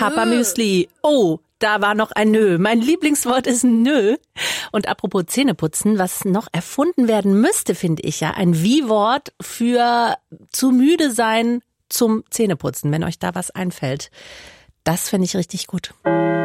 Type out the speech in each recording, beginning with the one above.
Hafermüsli. Oh, da war noch ein Nö. Mein Lieblingswort ist Nö. Und apropos Zähneputzen, was noch erfunden werden müsste, finde ich ja, ein Wie-Wort für zu müde sein zum Zähneputzen, wenn euch da was einfällt. Das finde ich richtig gut.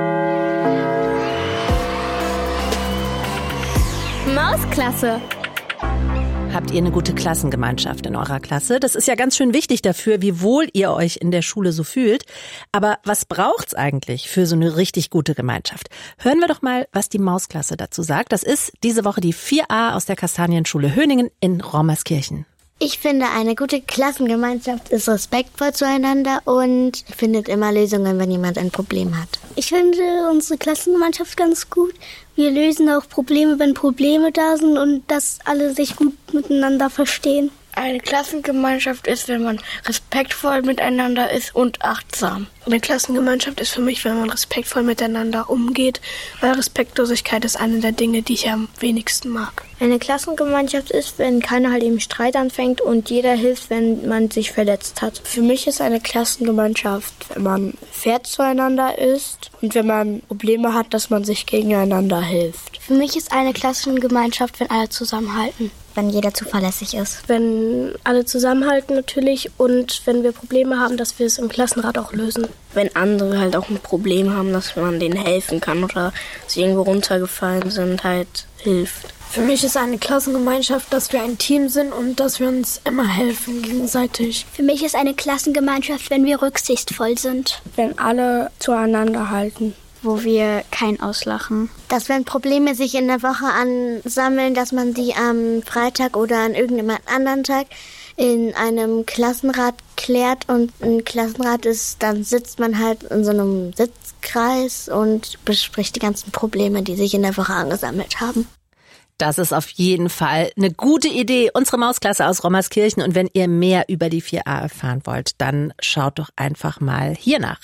Mausklasse. Habt ihr eine gute Klassengemeinschaft in eurer Klasse? Das ist ja ganz schön wichtig dafür, wie wohl ihr euch in der Schule so fühlt. Aber was braucht's eigentlich für so eine richtig gute Gemeinschaft? Hören wir doch mal, was die Mausklasse dazu sagt. Das ist diese Woche die 4a aus der Kastanienschule Höningen in Rommerskirchen. Ich finde, eine gute Klassengemeinschaft ist respektvoll zueinander und findet immer Lösungen, wenn jemand ein Problem hat. Ich finde unsere Klassengemeinschaft ganz gut. Wir lösen auch Probleme, wenn Probleme da sind und dass alle sich gut miteinander verstehen. Eine Klassengemeinschaft ist, wenn man respektvoll miteinander ist und achtsam. Eine Klassengemeinschaft ist für mich, wenn man respektvoll miteinander umgeht, weil Respektlosigkeit ist eine der Dinge, die ich am wenigsten mag. Eine Klassengemeinschaft ist, wenn keiner halt eben Streit anfängt und jeder hilft, wenn man sich verletzt hat. Für mich ist eine Klassengemeinschaft, wenn man fair zueinander ist und wenn man Probleme hat, dass man sich gegeneinander hilft. Für mich ist eine Klassengemeinschaft, wenn alle zusammenhalten. Wenn jeder zuverlässig ist. Wenn alle zusammenhalten natürlich und wenn wir Probleme haben, dass wir es im Klassenrat auch lösen. Wenn andere halt auch ein Problem haben, dass man denen helfen kann oder sie irgendwo runtergefallen sind, halt hilft. Für mich ist eine Klassengemeinschaft, dass wir ein Team sind und dass wir uns immer helfen gegenseitig. Für mich ist eine Klassengemeinschaft, wenn wir rücksichtsvoll sind. Wenn alle zueinander halten. Wo wir kein auslachen. Dass wenn Probleme sich in der Woche ansammeln, dass man die am Freitag oder an irgendeinem anderen Tag in einem Klassenrat klärt und ein Klassenrat ist, dann sitzt man halt in so einem Sitzkreis und bespricht die ganzen Probleme, die sich in der Woche angesammelt haben. Das ist auf jeden Fall eine gute Idee. Unsere Mausklasse aus Rommerskirchen. Und wenn ihr mehr über die 4a erfahren wollt, dann schaut doch einfach mal hier nach.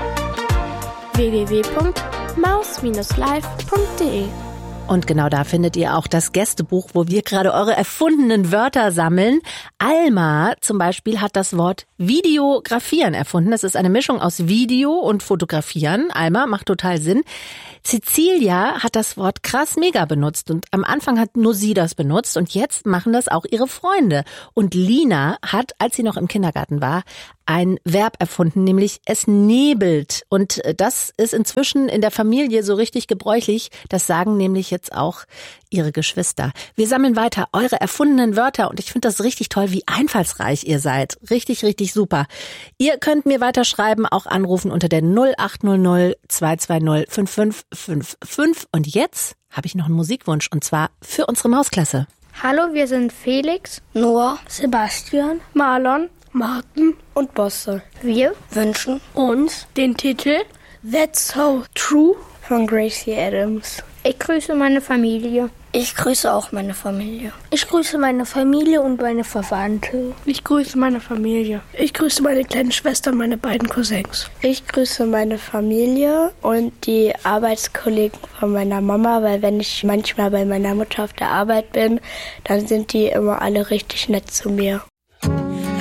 www.maus-live.de. Und genau da findet ihr auch das Gästebuch, wo wir gerade eure erfundenen Wörter sammeln. Alma zum Beispiel hat das Wort Videografieren erfunden. Das ist eine Mischung aus Video und Fotografieren. Alma, macht total Sinn. Cecilia hat das Wort krass mega benutzt und am Anfang hat nur sie das benutzt und jetzt machen das auch ihre Freunde. Und Lina hat, als sie noch im Kindergarten war, ein Verb erfunden, nämlich es nebelt. Und das ist inzwischen in der Familie so richtig gebräuchlich. Das sagen nämlich jetzt auch ihre Geschwister. Wir sammeln weiter eure erfundenen Wörter und ich finde das richtig toll, wie einfallsreich ihr seid. Richtig, richtig super. Ihr könnt mir weiterschreiben, auch anrufen unter der 0800 220 5555. Und jetzt habe ich noch einen Musikwunsch und zwar für unsere Mausklasse. Hallo, wir sind Felix, Noah, Sebastian, Marlon, Martin und Bosse. wir Wünschen uns den Titel That's So True von Gracie Adams. Ich grüße meine Familie. Ich grüße auch meine Familie. Ich grüße meine Familie und meine Verwandte. Ich grüße meine Familie. Ich grüße meine kleine Schwester und meine beiden Cousins. Ich grüße meine Familie und die Arbeitskollegen von meiner Mama, weil wenn ich manchmal bei meiner Mutter auf der Arbeit bin, dann sind die immer alle richtig nett zu mir.